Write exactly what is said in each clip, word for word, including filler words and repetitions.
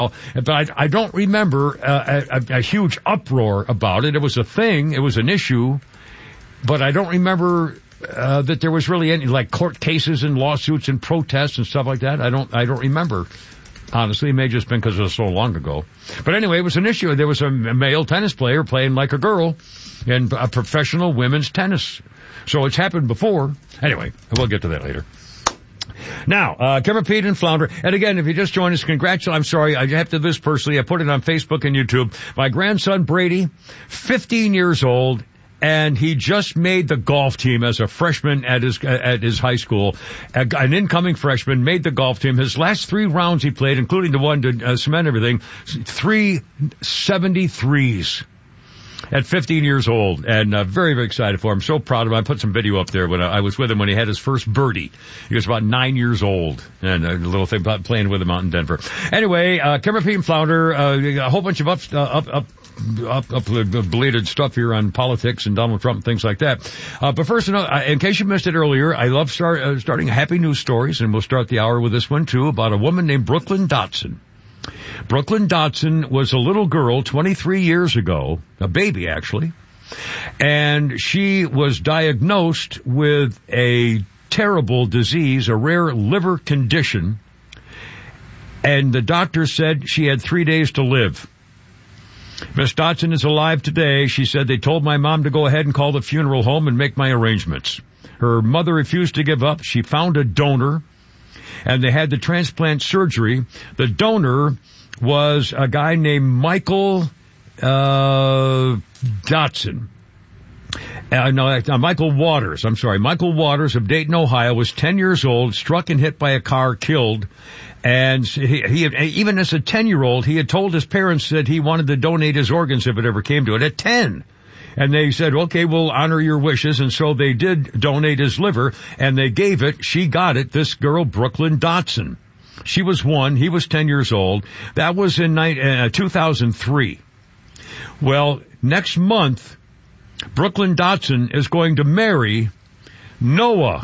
But I, I don't remember uh, a, a huge uproar about it. It was a thing. It was an issue. But I don't remember uh, that there was really any, like, court cases and lawsuits and protests and stuff like that. I don't, I don't remember. Honestly, it may have just been because it was so long ago. But anyway, it was an issue. There was a male tennis player playing like a girl in a professional women's tennis. So it's happened before. Anyway, we'll get to that later. Now, uh, Kemper Pete and Flounder. And again, if you just joined us, congratulations. I'm sorry, I have to do this personally. I put it on Facebook and YouTube. My grandson Brady, fifteen years old, and he just made the golf team as a freshman at his at his high school. An incoming freshman made the golf team. His last three rounds he played, including the one to uh, cement everything, three seventy-threes. At fifteen years old, and uh, very, very excited for him. So proud of him. I put some video up there when I, I was with him when he had his first birdie. He was about nine years old, and a little thing about playing with him out in Denver. Anyway, uh, Kemper Pete and Flounder, uh, a whole bunch of up, uh, up, up, up, up, belated stuff here on politics and Donald Trump and things like that. Uh, but first, in case you missed it earlier, I love start, uh, starting happy news stories, and we'll start the hour with this one too, about a woman named Brooklyn Dotson. Brooklyn Dotson was a little girl twenty-three years ago, a baby actually, and she was diagnosed with a terrible disease, a rare liver condition, and the doctor said she had three days to live. Miss Dotson is alive today. She said, they told my mom to go ahead and call the funeral home and make my arrangements. Her mother refused to give up. She found a donor, and they had the transplant surgery. The donor was a guy named Michael uh Dotson. Uh, no, uh, Michael Waters. I'm sorry. Michael Waters of Dayton, Ohio, was ten years old, struck and hit by a car, killed. And he, he had, even as a ten-year-old, he had told his parents that he wanted to donate his organs if it ever came to it, at ten. And they said, okay, we'll honor your wishes. And so they did donate his liver, and they gave it. She got it, this girl, Brooklyn Dotson. She was one. He was ten years old. That was in uh, two thousand three. Well, next month, Brooklyn Dotson is going to marry Noah,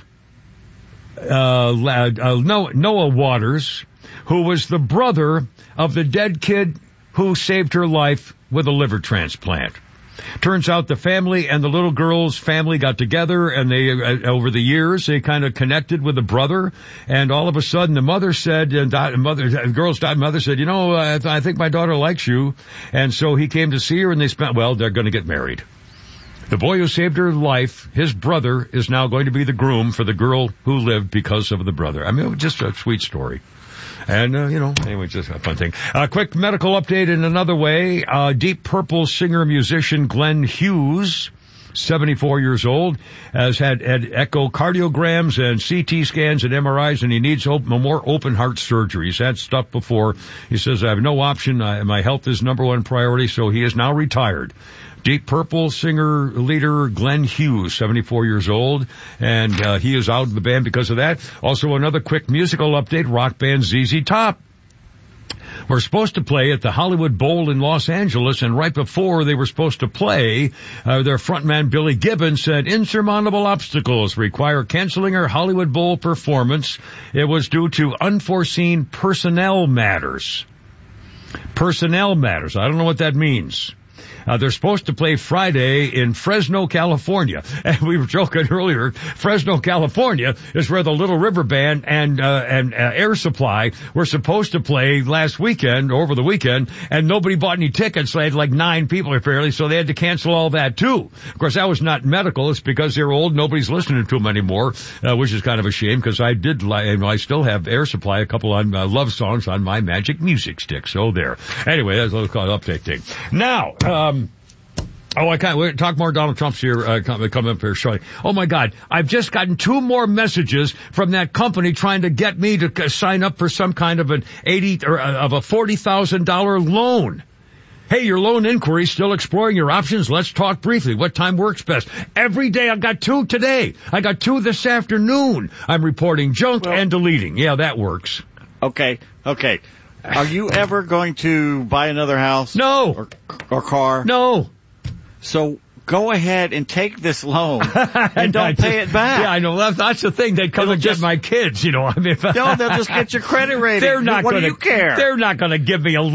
uh, uh, Noah Waters, who was the brother of the dead kid who saved her life with a liver transplant. Turns out the family and the little girl's family got together, and they, uh, over the years, they kind of connected with the brother, and all of a sudden the mother said, and uh, mother, the girl's mother said, you know, I, th- I think my daughter likes you, and so he came to see her, and they spent, well, they're going to get married. The boy who saved her life, his brother, is now going to be the groom for the girl who lived because of the brother. I mean, it was just a sweet story. And, uh, you know, anyway, just a fun thing. A uh, quick medical update in another way. Uh, Deep Purple singer-musician Glenn Hughes, seventy-four years old, has had, had echocardiograms and C T scans and M R Is, and he needs op- more open heart surgery. He's had stuff before. He says, I have no option. I, my health is number one priority, so he is now retired. Deep Purple singer, leader Glenn Hughes, seventy-four years old, and uh, he is out of the band because of that. Also, another quick musical update, rock band Z Z Top were supposed to play at the Hollywood Bowl in Los Angeles, and right before they were supposed to play, uh, their frontman Billy Gibbons said insurmountable obstacles require canceling our Hollywood Bowl performance. It was due to unforeseen personnel matters. Personnel matters. I don't know what that means. Uh, they're supposed to play Friday in Fresno, California. And we were joking earlier, Fresno, California is where the Little River Band and, uh, and, uh, Air Supply were supposed to play last weekend, over the weekend, and nobody bought any tickets. They had like nine people apparently, so they had to cancel all that too. Of course, that was not medical. It's because they're old. Nobody's listening to them anymore, uh, which is kind of a shame because I did, li- I still have Air Supply, a couple on uh, love songs on my Magic Music Stick. So there. Anyway, that's a little update thing. Now, um, Oh, I can't wait. Talk more Donald Trump's here, uh, coming come up here shortly. Oh my God. I've just gotten two more messages from that company trying to get me to uh, sign up for some kind of an eighty or uh, of a forty thousand dollars loan. Hey, your loan inquiry, still exploring your options? Let's talk briefly. What time works best? Every day. I got two today. I got two this afternoon. I'm reporting junk well, and deleting. Yeah, that works. Okay. Okay. Are you ever going to buy another house? No. Or, or car? No. So go ahead and take this loan and don't just, pay it back. Yeah, I know. That's, that's the thing. They come It'll and just, get my kids, you know. I mean, no, they'll just get your credit rating. They're not what gonna, do you care? They're not going to give me a